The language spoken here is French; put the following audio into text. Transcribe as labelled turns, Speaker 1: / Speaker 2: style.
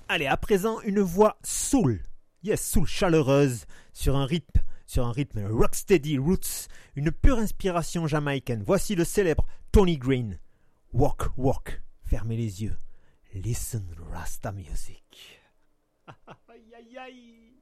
Speaker 1: Allez, à présent, une voix soul. Yes, soul chaleureuse sur un rythme rocksteady roots, une pure inspiration jamaïcaine. Voici le célèbre Tony Green. Walk, walk. Fermez les yeux. Listen Rasta music. Aïe aïe aïe.